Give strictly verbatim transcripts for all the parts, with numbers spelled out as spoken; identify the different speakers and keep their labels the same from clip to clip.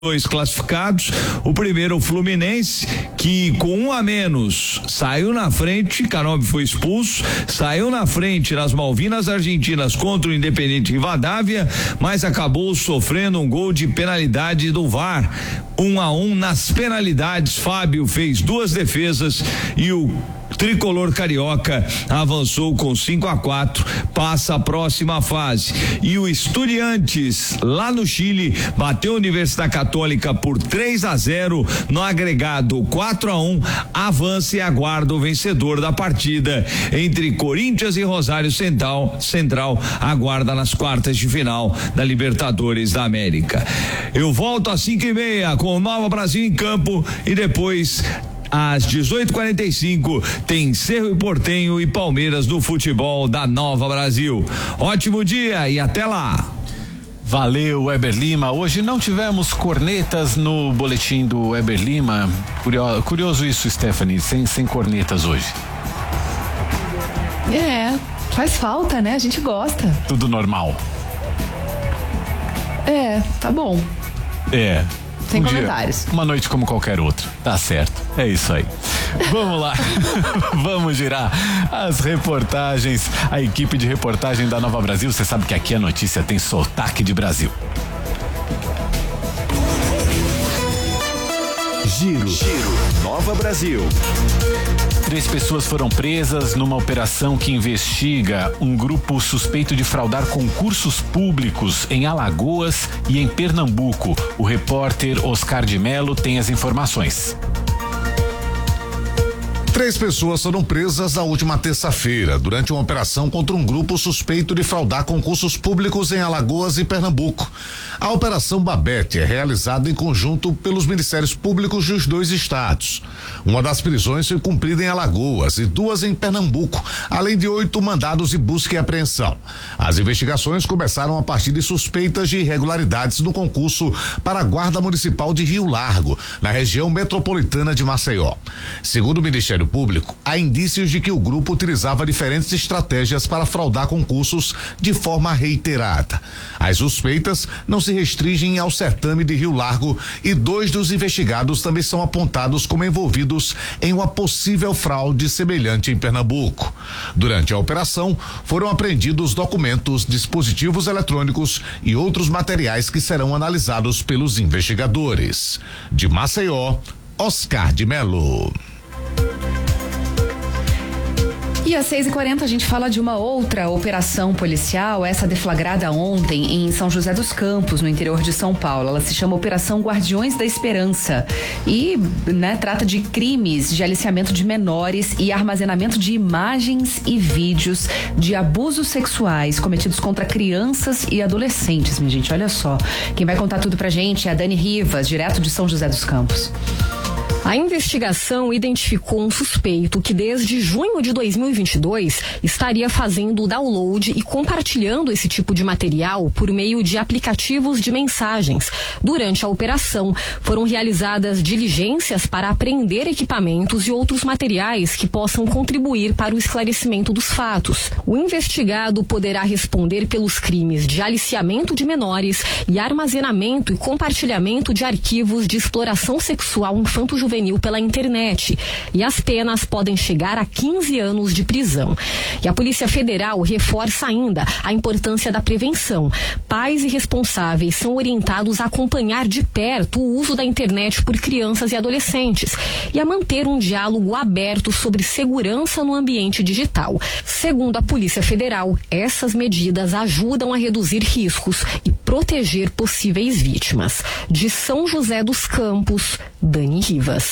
Speaker 1: Dois classificados, o primeiro o Fluminense, que com um a menos saiu na frente, Canóbio foi expulso, saiu na frente nas Malvinas Argentinas contra o Independente Rivadavia, mas acabou sofrendo um gol de penalidade do V A R. Um a um nas penalidades, Fábio fez duas defesas e o tricolor carioca avançou com cinco a quatro, passa a próxima fase. E o Estudiantes, lá no Chile, bateu a Universidade Católica por três a zero no agregado quatro a um, avança e aguarda o vencedor da partida entre Corinthians e Rosário Central, Central aguarda nas quartas de final da Libertadores da América. Eu volto às cinco e meia com o Nova Brasil em campo e depois às dezoito e quarenta e cinco tem Cerro e Portenho e Palmeiras do futebol da Nova Brasil. Ótimo dia e até lá.
Speaker 2: Valeu, Weber Lima. Hoje não tivemos cornetas no boletim do Weber Lima. Curioso, curioso isso, Stephanie, sem, sem cornetas hoje.
Speaker 3: É, faz falta, né? A gente gosta.
Speaker 2: Tudo normal.
Speaker 3: É, tá bom.
Speaker 2: É.
Speaker 3: Sem
Speaker 2: um
Speaker 3: comentários.
Speaker 2: Dia, uma noite como qualquer outra. Tá certo. É isso aí. Vamos lá. Vamos girar as reportagens. A equipe de reportagem da Nova Brasil. Você sabe que aqui a notícia tem sotaque de Brasil.
Speaker 4: Giro. Giro. Nova Brasil.
Speaker 2: Três pessoas foram presas numa operação que investiga um grupo suspeito de fraudar concursos públicos em Alagoas e em Pernambuco. O repórter Oscar de Mello tem as informações.
Speaker 5: Três pessoas foram presas na última terça-feira durante uma operação contra um grupo suspeito de fraudar concursos públicos em Alagoas e Pernambuco. A Operação Babete é realizada em conjunto pelos Ministérios Públicos dos dois estados. Uma das prisões foi cumprida em Alagoas e duas em Pernambuco, além de oito mandados de busca e apreensão. As investigações começaram a partir de suspeitas de irregularidades no concurso para a Guarda Municipal de Rio Largo, na região metropolitana de Maceió. Segundo o Ministério Público, há indícios de que o grupo utilizava diferentes estratégias para fraudar concursos de forma reiterada. As suspeitas não se restringem ao certame de Rio Largo e dois dos investigados também são apontados como envolvidos em uma possível fraude semelhante em Pernambuco. Durante a operação, foram apreendidos documentos, dispositivos eletrônicos e outros materiais que serão analisados pelos investigadores. De Maceió, Oscar de Mello.
Speaker 3: E às seis e quarenta a gente fala de uma outra operação policial, essa deflagrada ontem em São José dos Campos, no interior de São Paulo. Ela se chama Operação Guardiões da Esperança e, né, trata de crimes de aliciamento de menores e armazenamento de imagens e vídeos de abusos sexuais cometidos contra crianças e adolescentes, minha gente, olha só. Quem vai contar tudo pra gente é a Dani Rivas, direto de São José dos Campos.
Speaker 6: A investigação identificou um suspeito que desde junho de dois mil e vinte e dois estaria fazendo o download e compartilhando esse tipo de material por meio de aplicativos de mensagens. Durante a operação, foram realizadas diligências para apreender equipamentos e outros materiais que possam contribuir para o esclarecimento dos fatos. O investigado poderá responder pelos crimes de aliciamento de menores e armazenamento e compartilhamento de arquivos de exploração sexual infanto-juvenil pela internet, e as penas podem chegar a quinze anos de prisão. E a Polícia Federal reforça ainda a importância da prevenção. Pais e responsáveis são orientados a acompanhar de perto o uso da internet por crianças e adolescentes e a manter um diálogo aberto sobre segurança no ambiente digital. Segundo a Polícia Federal, essas medidas ajudam a reduzir riscos e proteger possíveis vítimas. De São José dos Campos, Dani Rivas.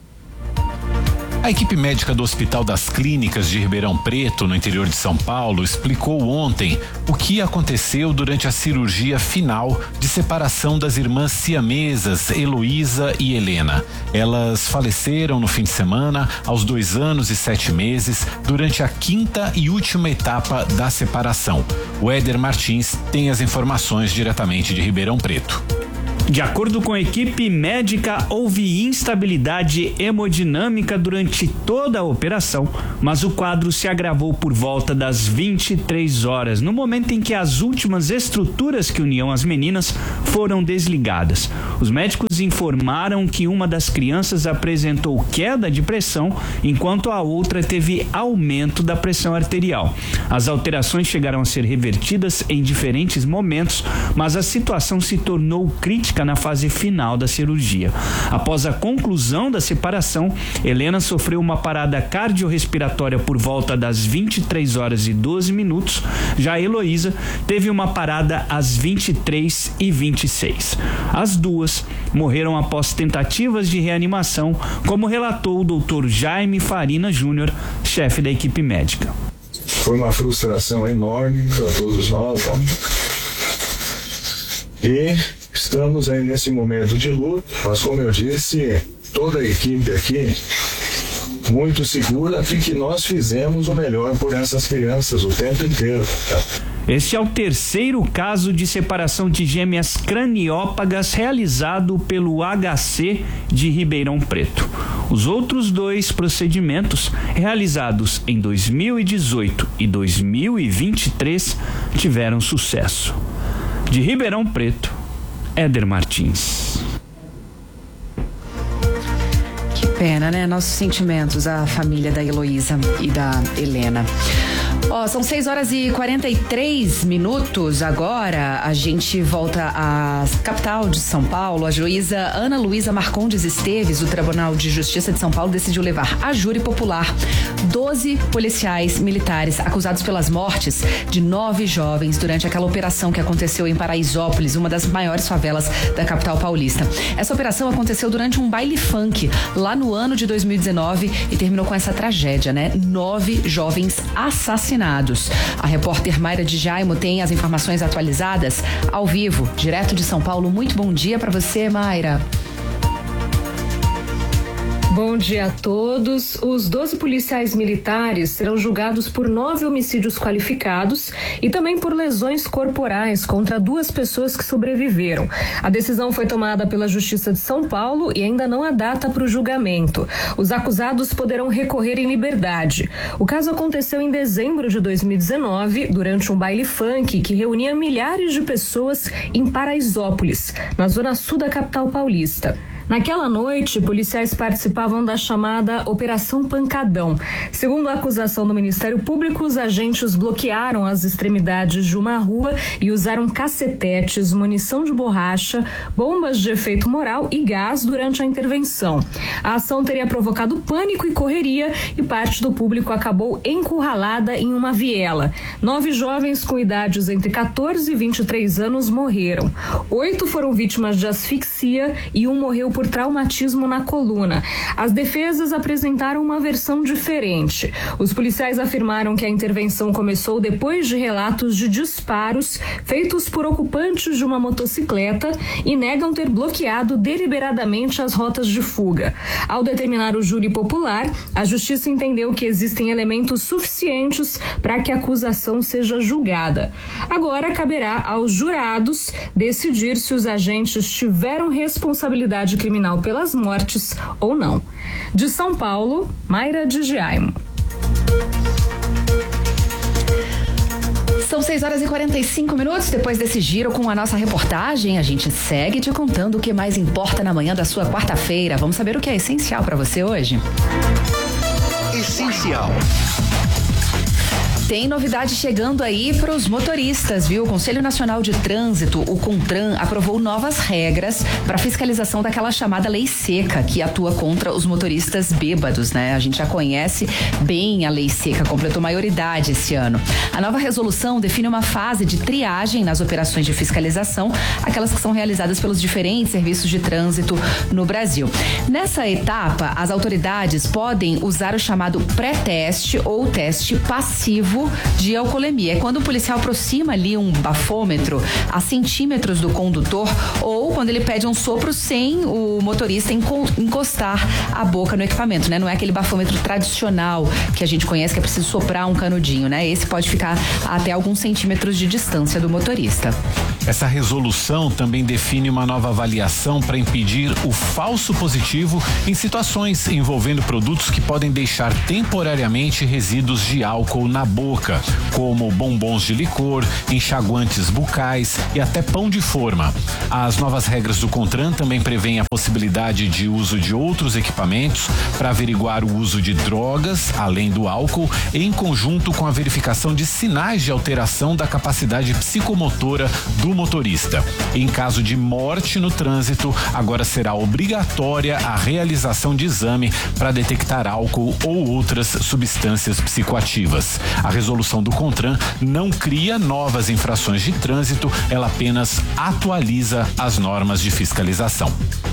Speaker 2: A equipe médica do Hospital das Clínicas de Ribeirão Preto, no interior de São Paulo, explicou ontem o que aconteceu durante a cirurgia final de separação das irmãs siamesas Heloísa e Helena. Elas faleceram no fim de semana, aos dois anos e sete meses, durante a quinta e última etapa da separação. O Éder Martins tem as informações diretamente de Ribeirão Preto.
Speaker 7: De acordo com a equipe médica, houve instabilidade hemodinâmica durante toda a operação, mas o quadro se agravou por volta das vinte e três horas, no momento em que as últimas estruturas que uniam as meninas foram desligadas. Os médicos informaram que uma das crianças apresentou queda de pressão, enquanto a outra teve aumento da pressão arterial. As alterações chegaram a ser revertidas em diferentes momentos, mas a situação se tornou crítica na fase final da cirurgia. Após a conclusão da separação, Helena sofreu uma parada cardiorrespiratória por volta das vinte e três horas e doze minutos. Já Heloísa teve uma parada às vinte e três e vinte e seis. As duas morreram após tentativas de reanimação, como relatou o doutor Jaime Farina Júnior, chefe da equipe médica.
Speaker 8: Foi uma frustração enorme para todos nós, ó. E estamos aí nesse momento de luto, mas como eu disse, toda a equipe aqui muito segura de que nós fizemos o melhor por essas crianças o tempo inteiro.
Speaker 7: Este é o terceiro caso de separação de gêmeas craniópagas realizado pelo H C de Ribeirão Preto. Os outros dois procedimentos, realizados em dois mil e dezoito e dois mil e vinte e três, tiveram sucesso. De Ribeirão Preto, Éder Martins.
Speaker 3: Que pena, né? Nossos sentimentos à família da Heloísa e da Helena. Ó, são seis horas e quarenta e três minutos. Agora a gente volta à capital de São Paulo. A juíza Ana Luísa Marcondes Esteves, do Tribunal de Justiça de São Paulo, decidiu levar a júri popular doze policiais militares acusados pelas mortes de nove jovens durante aquela operação que aconteceu em Paraisópolis, uma das maiores favelas da capital paulista. Essa operação aconteceu durante um baile funk lá no ano de dois mil e dezenove e terminou com essa tragédia, né? Nove jovens assassinados. A repórter Mayra de Jaimo tem as informações atualizadas ao vivo, direto de São Paulo. Muito bom dia para você, Mayra.
Speaker 9: Bom dia a todos. Os doze policiais militares serão julgados por nove homicídios qualificados e também por lesões corporais contra duas pessoas que sobreviveram. A decisão foi tomada pela Justiça de São Paulo e ainda não há data para o julgamento. Os acusados poderão recorrer em liberdade. O caso aconteceu em dezembro de dois mil e dezenove, durante um baile funk que reunia milhares de pessoas em Paraisópolis, na zona sul da capital paulista. Naquela noite, policiais participavam da chamada Operação Pancadão. Segundo a acusação do Ministério Público, os agentes bloquearam as extremidades de uma rua e usaram cacetetes, munição de borracha, bombas de efeito moral e gás durante a intervenção. A ação teria provocado pânico e correria e parte do público acabou encurralada em uma viela. Nove jovens com idades entre quatorze e vinte e três anos morreram. Oito foram vítimas de asfixia e um morreu por traumatismo na coluna. As defesas apresentaram uma versão diferente. Os policiais afirmaram que a intervenção começou depois de relatos de disparos feitos por ocupantes de uma motocicleta e negam ter bloqueado deliberadamente as rotas de fuga. Ao determinar o júri popular, a justiça entendeu que existem elementos suficientes para que a acusação seja julgada. Agora caberá aos jurados decidir se os agentes tiveram responsabilidade criminal criminal pelas mortes ou não. De São Paulo, Mayra de Jaimo.
Speaker 3: São seis horas e quarenta e cinco minutos. Depois desse giro com a nossa reportagem, a gente segue te contando o que mais importa na manhã da sua quarta-feira. Vamos saber o que é essencial para você hoje?
Speaker 4: Essencial.
Speaker 3: Tem novidade chegando aí para os motoristas, viu? O Conselho Nacional de Trânsito, o CONTRAN, aprovou novas regras para fiscalização daquela chamada lei seca, que atua contra os motoristas bêbados, né? A gente já conhece bem a lei seca, completou maioridade esse ano. A nova resolução define uma fase de triagem nas operações de fiscalização, aquelas que são realizadas pelos diferentes serviços de trânsito no Brasil. Nessa etapa, as autoridades podem usar o chamado pré-teste ou teste passivo de alcoolemia. É quando o policial aproxima ali um bafômetro a centímetros do condutor ou quando ele pede um sopro sem o motorista encostar a boca no equipamento, né? Não é aquele bafômetro tradicional que a gente conhece que é preciso soprar um canudinho, né? Esse pode ficar até alguns centímetros de distância do motorista.
Speaker 2: Essa resolução também define uma nova avaliação para impedir o falso positivo em situações envolvendo produtos que podem deixar temporariamente resíduos de álcool na boca, como bombons de licor, enxaguantes bucais e até pão de forma. As novas regras do CONTRAN também prevêem a possibilidade de uso de outros equipamentos para averiguar o uso de drogas, além do álcool, em conjunto com a verificação de sinais de alteração da capacidade psicomotora do motorista. Em caso de morte no trânsito, agora será obrigatória a realização de exame para detectar álcool ou outras substâncias psicoativas. A resolução do CONTRAN não cria novas infrações de trânsito, ela apenas atualiza as normas de fiscalização.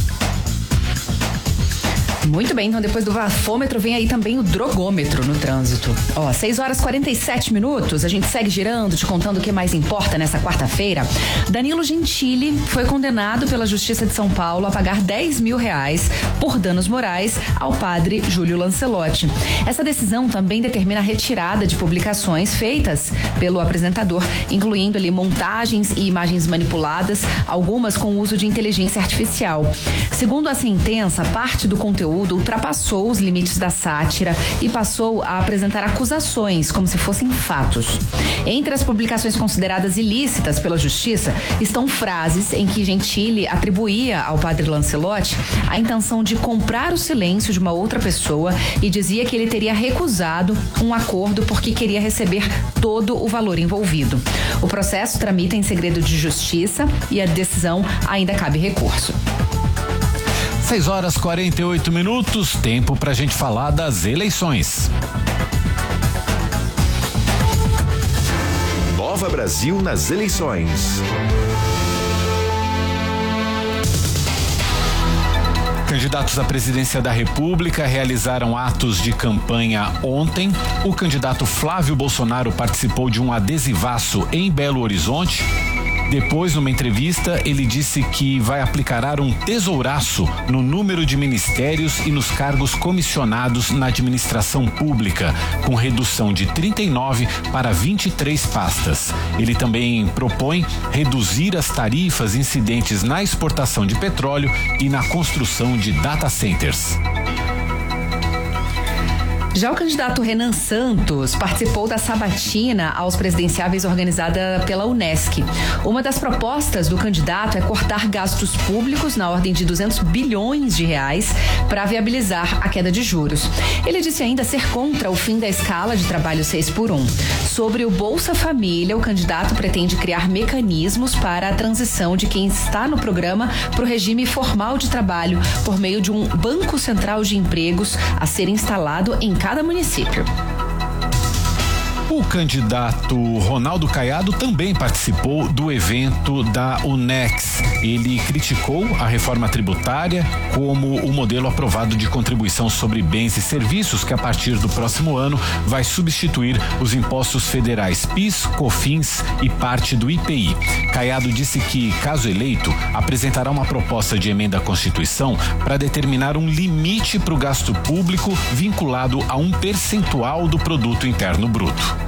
Speaker 3: Muito bem, então depois do bafômetro vem aí também o drogômetro no trânsito. Ó, seis horas e quarenta e sete minutos, a gente segue girando, te contando o que mais importa nessa quarta-feira. Danilo Gentili foi condenado pela Justiça de São Paulo a pagar dez mil reais por danos morais ao padre Júlio Lancelotti. Essa decisão também determina a retirada de publicações feitas pelo apresentador, incluindo ali montagens e imagens manipuladas, algumas com uso de inteligência artificial. Segundo a sentença, parte do conteúdo ultrapassou os limites da sátira e passou a apresentar acusações como se fossem fatos. Entre as publicações consideradas ilícitas pela Justiça estão frases em que Gentili atribuía ao padre Lancelotti a intenção de comprar o silêncio de uma outra pessoa e dizia que ele teria recusado um acordo porque queria receber todo o valor envolvido. O processo tramita em segredo de justiça e a decisão ainda cabe recurso.
Speaker 2: seis horas e quarenta e oito minutos, tempo pra gente falar das eleições.
Speaker 4: Nova Brasil nas eleições.
Speaker 2: Candidatos à presidência da República realizaram atos de campanha ontem. O candidato Flávio Bolsonaro participou de um adesivaço em Belo Horizonte. Depois, numa entrevista, ele disse que vai aplicar um tesouraço no número de ministérios e nos cargos comissionados na administração pública, com redução de trinta e nove para vinte e três pastas. Ele também propõe reduzir as tarifas incidentes na exportação de petróleo e na construção de data centers.
Speaker 3: Já o candidato Renan Santos participou da sabatina aos presidenciáveis organizada pela Unesc. Uma das propostas do candidato é cortar gastos públicos na ordem de duzentos bilhões de reais para viabilizar a queda de juros. Ele disse ainda ser contra o fim da escala de trabalho seis por um. Sobre o Bolsa Família, o candidato pretende criar mecanismos para a transição de quem está no programa para o regime formal de trabalho por meio de um banco central de empregos a ser instalado em cada município.
Speaker 2: O candidato Ronaldo Caiado também participou do evento da Unex. Ele criticou a reforma tributária como o modelo aprovado de contribuição sobre bens e serviços que a partir do próximo ano vai substituir os impostos federais PIS, COFINS e parte do I P I. Caiado disse que, caso eleito, apresentará uma proposta de emenda à Constituição para determinar um limite para o gasto público vinculado a um percentual do produto interno bruto.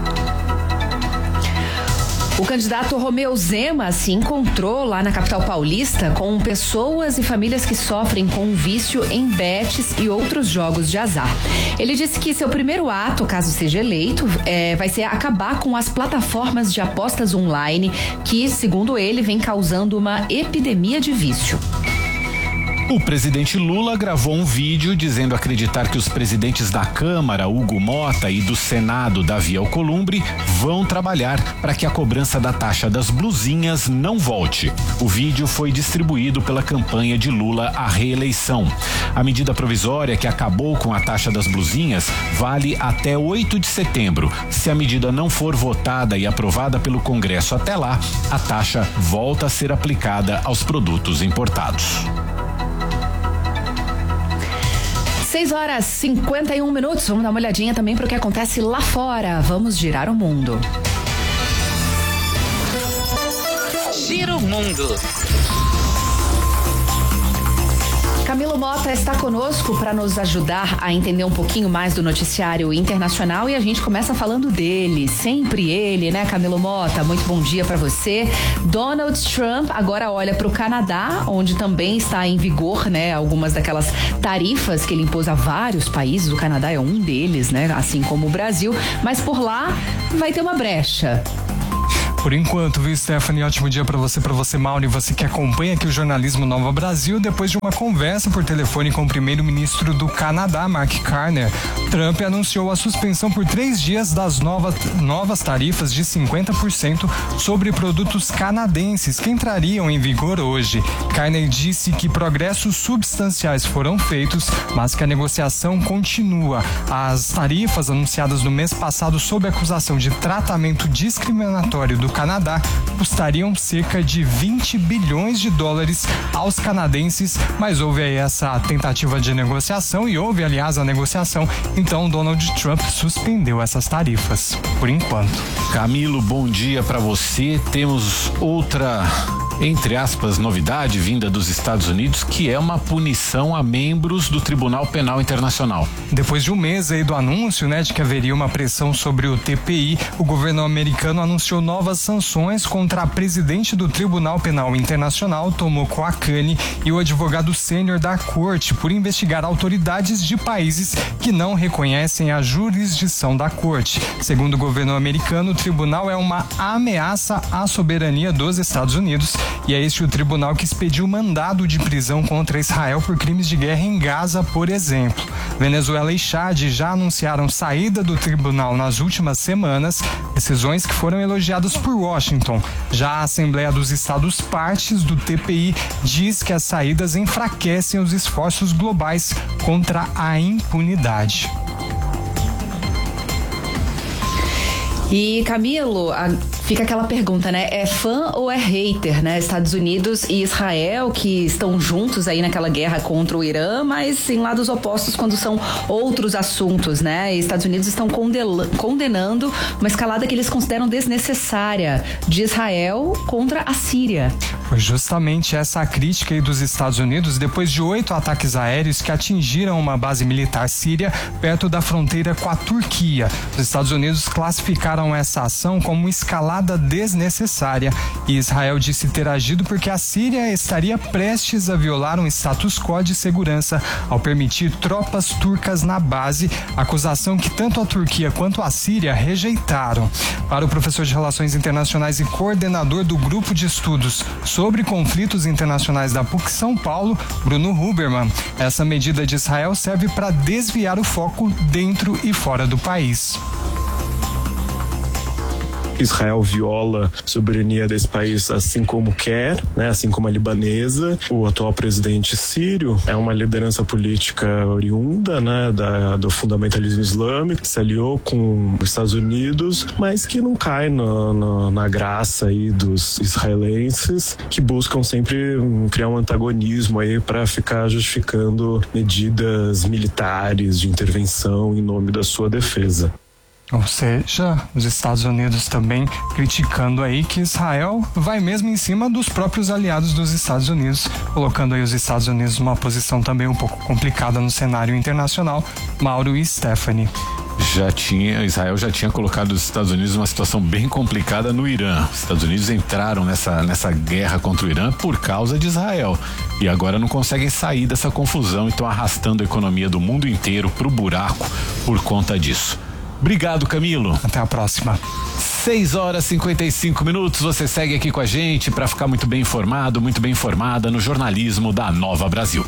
Speaker 3: O candidato Romeu Zema se encontrou lá na capital paulista com pessoas e famílias que sofrem com um vício em bets e outros jogos de azar. Ele disse que seu primeiro ato, caso seja eleito, é, vai ser acabar com as plataformas de apostas online que, segundo ele, vem causando uma epidemia de vício.
Speaker 2: O presidente Lula gravou um vídeo dizendo acreditar que os presidentes da Câmara, Hugo Mota, e do Senado, Davi Alcolumbre, vão trabalhar para que a cobrança da taxa das blusinhas não volte. O vídeo foi distribuído pela campanha de Lula à reeleição. A medida provisória que acabou com a taxa das blusinhas vale até oito de setembro. Se a medida não for votada e aprovada pelo Congresso até lá, a taxa volta a ser aplicada aos produtos importados.
Speaker 3: seis horas e cinquenta e um minutos. Vamos dar uma olhadinha também para o que acontece lá fora. Vamos girar o mundo.
Speaker 10: Gira o mundo.
Speaker 3: Camilo Mota já está conosco para nos ajudar a entender um pouquinho mais do noticiário internacional e a gente começa falando dele, sempre ele, né, Camilo Mota? Muito bom dia para você. Donald Trump agora olha para o Canadá, onde também está em vigor, né, algumas daquelas tarifas que ele impôs a vários países. O Canadá é um deles, né, assim como o Brasil, mas por lá vai ter uma brecha.
Speaker 10: Por enquanto, viu, Stephanie? Ótimo dia para você, para você, Mauro, e você que acompanha aqui o Jornalismo Nova Brasil. Depois de uma conversa por telefone com o primeiro-ministro do Canadá, Mark Carney, Trump anunciou a suspensão por três dias das novas, novas tarifas de cinquenta por cento sobre produtos canadenses que entrariam em vigor hoje. Carney disse que progressos substanciais foram feitos, mas que a negociação continua. As tarifas anunciadas no mês passado sob acusação de tratamento discriminatório do Canadá custariam cerca de vinte bilhões de dólares aos canadenses, mas houve aí essa tentativa de negociação e houve, aliás, a negociação, então Donald Trump suspendeu essas tarifas, por enquanto.
Speaker 2: Camilo, bom dia para você. Temos outra, entre aspas, novidade vinda dos Estados Unidos, que é uma punição a membros do Tribunal Penal Internacional.
Speaker 10: Depois de um mês aí do anúncio, né, de que haveria uma pressão sobre o T P I, o governo americano anunciou novas sanções contra a presidente do Tribunal Penal Internacional, Tomoko Akane, e o advogado sênior da corte por investigar autoridades de países que não reconhecem a jurisdição da corte. Segundo o governo americano, o tribunal é uma ameaça à soberania dos Estados Unidos e é este o tribunal que expediu mandado de prisão contra Israel por crimes de guerra em Gaza, por exemplo. Venezuela e Chad já anunciaram saída do tribunal nas últimas semanas, decisões que foram elogiadas por Washington. Já a Assembleia dos Estados Partes do T P I diz que as saídas enfraquecem os esforços globais contra a impunidade.
Speaker 3: E, Camilo, a, fica aquela pergunta, né? É fã ou é hater, né? Estados Unidos e Israel, que estão juntos aí naquela guerra contra o Irã, mas em lados opostos quando são outros assuntos, né? E Estados Unidos estão condenando uma escalada que eles consideram desnecessária de Israel contra a Síria.
Speaker 10: Foi justamente essa a crítica aí dos Estados Unidos depois de oito ataques aéreos que atingiram uma base militar síria perto da fronteira com a Turquia. Os Estados Unidos classificaram essa ação como escalada desnecessária e Israel disse ter agido porque a Síria estaria prestes a violar um status quo de segurança ao permitir tropas turcas na base, acusação que tanto a Turquia quanto a Síria rejeitaram. Para o professor de Relações Internacionais e coordenador do Grupo de Estudos sobre Conflitos Internacionais da P U C São Paulo, Bruno Huberman, essa medida de Israel serve para desviar o foco dentro e fora do país.
Speaker 8: Israel viola a soberania desse país assim como quer, né, assim como a libanesa. O atual presidente sírio é uma liderança política oriunda, né, da, do fundamentalismo islâmico, que se aliou com os Estados Unidos, mas que não cai no, no, na graça aí dos israelenses, que buscam sempre criar um antagonismo aí para ficar justificando medidas militares de intervenção em nome da sua defesa.
Speaker 10: Ou seja, os Estados Unidos também criticando aí que Israel vai mesmo em cima dos próprios aliados dos Estados Unidos, colocando aí os Estados Unidos numa posição também um pouco complicada no cenário internacional. Mauro e Stephanie.
Speaker 2: Já tinha, Israel já tinha colocado os Estados Unidos numa situação bem complicada no Irã. Os Estados Unidos entraram nessa, nessa guerra contra o Irã por causa de Israel. E agora não conseguem sair dessa confusão e estão arrastando a economia do mundo inteiro pro buraco por conta disso. Obrigado, Camilo.
Speaker 10: Até a próxima.
Speaker 2: seis horas e cinquenta e cinco minutos. Você segue aqui com a gente para ficar muito bem informado, muito bem informada no jornalismo da Nova Brasil.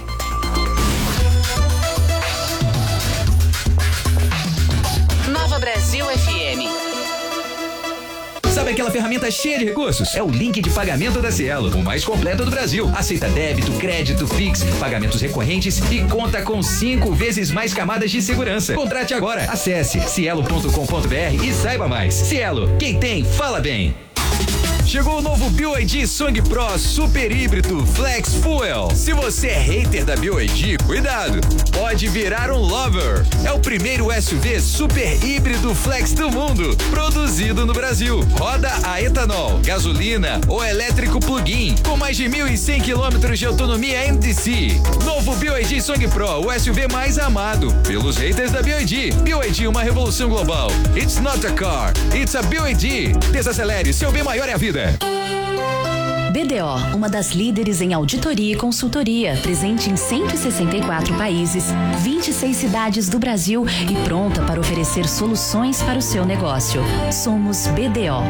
Speaker 11: Nova Brasil F M.
Speaker 12: Sabe aquela ferramenta cheia de recursos? É o link de pagamento da Cielo, o mais completo do Brasil. Aceita débito, crédito, Pix, pagamentos recorrentes e conta com cinco vezes mais camadas de segurança. Contrate agora. Acesse cielo ponto com ponto br e saiba mais. Cielo, quem tem, fala bem. Chegou o novo B Y D Song Pro Super Híbrido Flex Fuel. Se você é hater da B Y D, cuidado, pode virar um lover. É o primeiro S U V super híbrido flex do mundo, produzido no Brasil. Roda a etanol, gasolina ou elétrico plug-in, com mais de mil e cem quilômetros de autonomia M D C. Novo B Y D Song Pro, o S U V mais amado pelos haters da B Y D. B Y D, uma revolução global. It's not a car, it's a B Y D. Desacelere, seu bem maior é a vida.
Speaker 13: B D O, uma das líderes em auditoria e consultoria, presente em cento e sessenta e quatro países, vinte e seis cidades do Brasil e pronta para oferecer soluções para o seu negócio. Somos B D O.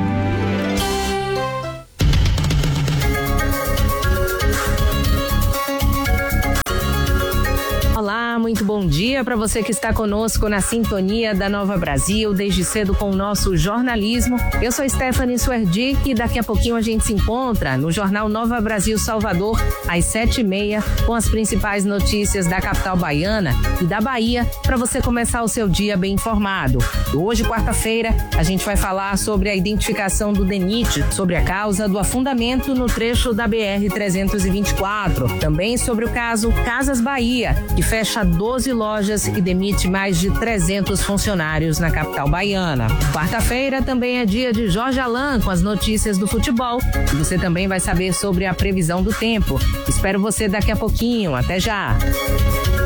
Speaker 9: Olá, muito bom dia para você que está conosco na sintonia da Nova Brasil, desde cedo com o nosso jornalismo. Eu sou Stephanie Suerdi e daqui a pouquinho a gente se encontra no Jornal Nova Brasil Salvador, às sete e meia, com as principais notícias da capital baiana e da Bahia, para você começar o seu dia bem informado. Hoje, quarta-feira, a gente vai falar sobre a identificação do D E N I T, sobre a causa do afundamento no trecho da B R trezentos e vinte e quatro. Também sobre o caso Casas Bahia, que fecha doze lojas e demite mais de trezentos funcionários na capital baiana. Quarta-feira também é dia de Jorge Alain com as notícias do futebol e você também vai saber sobre a previsão do tempo. Espero você daqui a pouquinho. Até já!